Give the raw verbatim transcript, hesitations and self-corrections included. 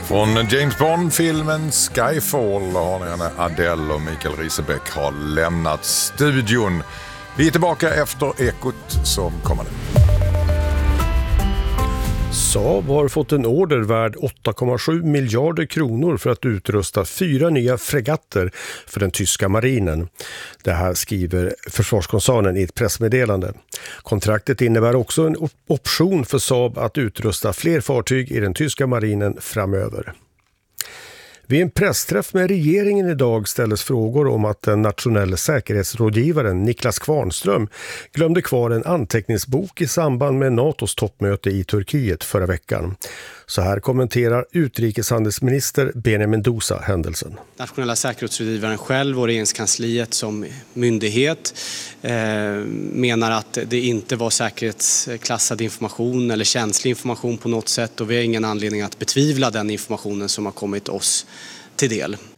Från James Bond-filmen Skyfall har ni henne Adele och Mikael Riesebeck har lämnat studion. Vi är tillbaka efter Ekot som kommer nu. Saab har fått en order värd åtta komma sju miljarder kronor för att utrusta fyra nya fregatter för den tyska marinen. Det här skriver försvarskoncernen i ett pressmeddelande. Kontraktet innebär också en op- option för Saab att utrusta fler fartyg i den tyska marinen framöver. Vid en pressträff med regeringen idag ställdes frågor om att den nationella säkerhetsrådgivaren Niklas Kvarnström glömde kvar en anteckningsbok i samband med NATOs toppmöte i Turkiet förra veckan. Så här kommenterar utrikeshandelsminister Benjamin Dosa händelsen. Nationella säkerhetsrådgivaren själv och regeringskansliet som myndighet eh, menar att det inte var säkerhetsklassad information eller känslig information på något sätt, och vi har ingen anledning att betvivla den informationen som har kommit oss till del.